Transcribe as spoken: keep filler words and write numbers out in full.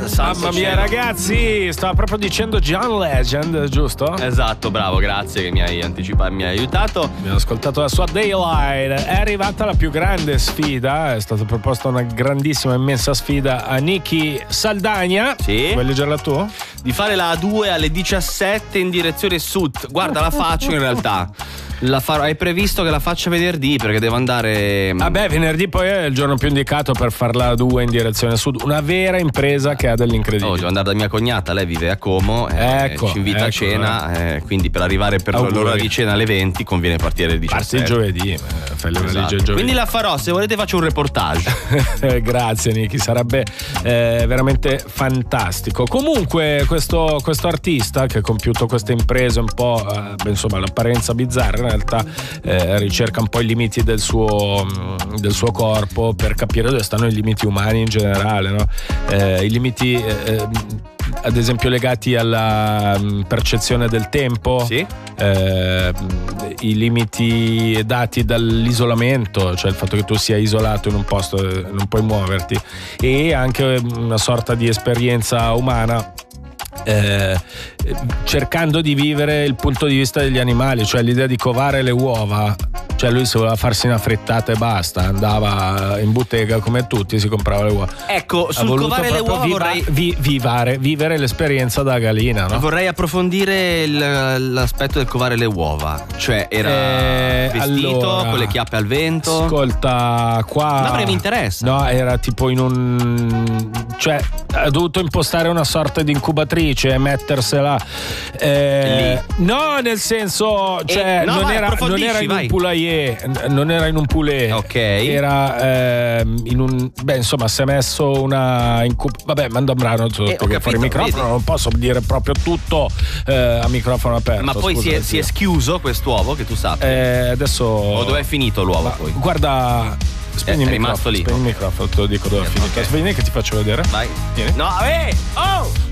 Mamma mia, ragazzi, stava proprio dicendo John Legend, giusto? Esatto, bravo, grazie che mi hai anticipato, mi hai aiutato. Abbiamo ascoltato la sua Daylight. È arrivata la più grande sfida, è stata proposta una grandissima, immensa sfida a Niki Saldagna. Sì. Vuoi leggerla tu? Di fare la A due alle diciassette in direzione sud. Guarda, la faccio in realtà. La farò, hai previsto che la faccia venerdì perché devo andare. Vabbè, venerdì poi è il giorno più indicato per farla a due in direzione sud. Una vera impresa che ha dell'incredibile. Oh, devo andare da mia cognata, lei vive a Como, eh, ecco, ci invita ecco, a cena, eh, quindi per arrivare per Auguri. l'ora di cena alle venti conviene partire alle diciassette. Parti il giovedì, eh, fai le valigie Esatto. il giovedì. Quindi la farò, se volete faccio un reportage. Grazie Niki, sarebbe eh, veramente fantastico. Comunque questo, questo artista che ha compiuto queste imprese un po', eh, beh, insomma, l'apparenza bizzarra, in realtà eh, ricerca un po' i limiti del suo, del suo corpo per capire dove stanno i limiti umani in generale, no? Eh, i limiti eh, ad esempio legati alla percezione del tempo, sì? eh, i limiti dati dall'isolamento, cioè il fatto che tu sia isolato in un posto e non puoi muoverti, e anche una sorta di esperienza umana, Eh, cercando di vivere il punto di vista degli animali, cioè l'idea di covare le uova. Cioè lui se voleva farsi una frittata e basta, andava in bottega come tutti, si comprava le uova. Ecco, sul covare le uova viva, vorrei vi, vivare, vivere l'esperienza da galina, no? Vorrei approfondire il, l'aspetto del covare le uova. Cioè era eh, vestito allora, con le chiappe al vento. Ascolta, qua Ma perché mi interessa. No, era tipo in un, cioè ha dovuto impostare una sorta di incubatrice e mettersela eh, no, nel senso, cioè eh, no, non, vai, era, non era in vai. un poulailler, non era in un poulet, ok, era eh, in un, beh insomma si è messo una incub- vabbè, manda un brano sotto eh, che fuori il microfono, vedi? Non posso dire proprio tutto eh, a microfono aperto. Ma poi scusa, si, è, si è schiuso quest'uovo, che tu sappia. Eh, adesso o dove è finito l'uovo? Ma, poi guarda, spegni è il rimasto microfono, lì. spegni il microfono, te lo dico dove è finito. Okay. Spegni che ti faccio vedere. Vai. Vieni. No, eh! Oh!